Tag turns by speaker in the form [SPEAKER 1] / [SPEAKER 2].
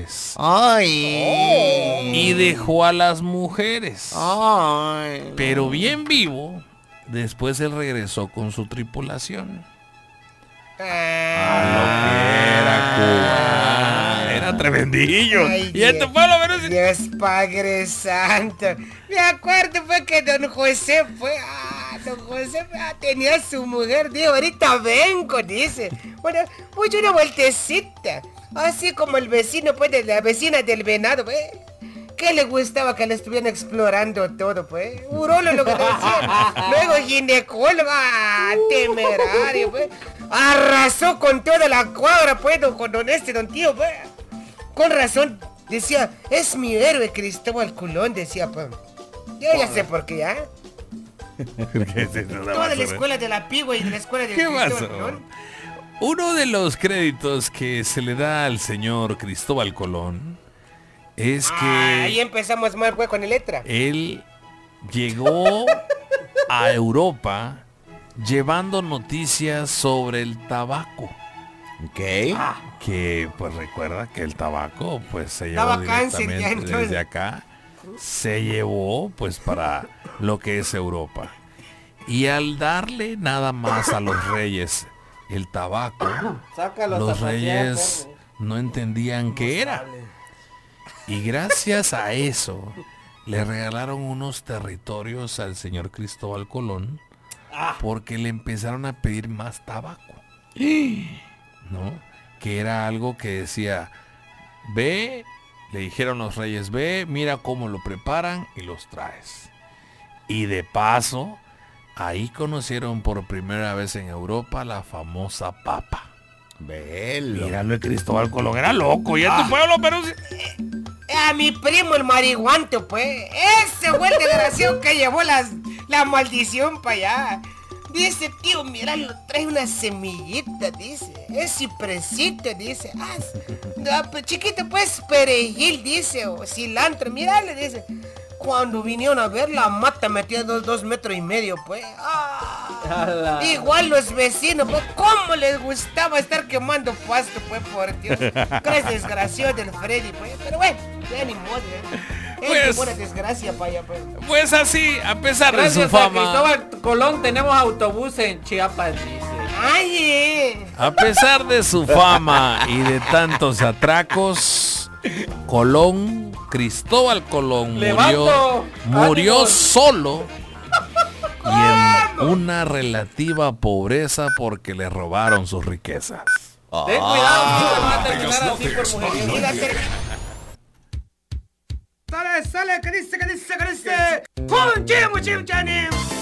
[SPEAKER 1] hombres.
[SPEAKER 2] Ay.
[SPEAKER 1] Y dejó a las mujeres.
[SPEAKER 2] Ay.
[SPEAKER 1] Pero bien vivo, después él regresó con su tripulación. A lo que era Cuba. Era tremendillo.
[SPEAKER 3] Ay,
[SPEAKER 1] Y este pueblo, pero
[SPEAKER 3] Dios Padre Santo. Me acuerdo fue que don José fue. Don José tenía su mujer, dijo, ahorita vengo, dice. Bueno, pues una vueltecita. Así como el vecino, pues, de la vecina del venado, pues. ¿Qué le gustaba que le estuvieran explorando todo, pues? Urólogo lo que decían. Luego ginecólogo, temerario, pues. Arrasó con toda la cuadra, pues, con don tío, pues. Con razón, decía, es mi héroe Cristóbal Colón, decía, pues. Yo ya sé por qué, ¿ah? Toda la escuela de la Pigua y de la escuela de Cristóbal Colón.
[SPEAKER 1] Uno de los créditos que se le da al señor Cristóbal Colón es que
[SPEAKER 3] ahí empezamos mal, pues, con el letra.
[SPEAKER 1] Él llegó a Europa llevando noticias sobre el tabaco.
[SPEAKER 2] Ok.
[SPEAKER 1] Que pues recuerda que el tabaco pues se llevó
[SPEAKER 3] Daba cáncer ya,
[SPEAKER 1] directamente
[SPEAKER 3] entonces.
[SPEAKER 1] desde acá. Se llevó pues para lo que es Europa. Y al darle nada más a los reyes el tabaco, los reyes no entendían qué era. Y gracias a eso le regalaron unos territorios al señor Cristóbal Colón porque le empezaron a pedir más tabaco, ¿no? Que era algo que decía, ve, le dijeron los reyes, ve, mira cómo lo preparan y los traes. Y de paso, ahí conocieron por primera vez en Europa la famosa papa.
[SPEAKER 2] Velo.
[SPEAKER 1] Míralo, el Cristóbal Colón era loco y en tu pueblo, pero
[SPEAKER 3] A mi primo el marihuanto, pues. Ese fue el desgraciado que llevó la maldición para allá. Dice, tío, mira, lo trae una semillita, dice. Es cipresito, dice. No, pues, chiquito, pues, perejil, dice. O cilantro, mira, le dice. Cuando vinieron a ver, la mata metía 2 metros y medio, pues. Igual los vecinos, pues, ¿cómo les gustaba estar quemando pasto, pues, por Dios? Crees desgraciado del Freddy, pues. Pero bueno, ya ni modo,
[SPEAKER 1] Pues,
[SPEAKER 3] es buena desgracia para allá, pues.
[SPEAKER 1] Pues así, a pesar de su
[SPEAKER 4] Gracias a
[SPEAKER 1] fama,
[SPEAKER 4] Cristóbal Colón tenemos autobús en Chiapas, dice.
[SPEAKER 3] ¡Ay!
[SPEAKER 1] a pesar de su fama y de tantos atracos, Cristóbal Colón murió solo y en una relativa pobreza porque le robaron sus riquezas.
[SPEAKER 4] Ten cuidado, que van a terminar así por mujeres.
[SPEAKER 3] ¡Sale, que dice! ¡Pum, chim, chim, chanim!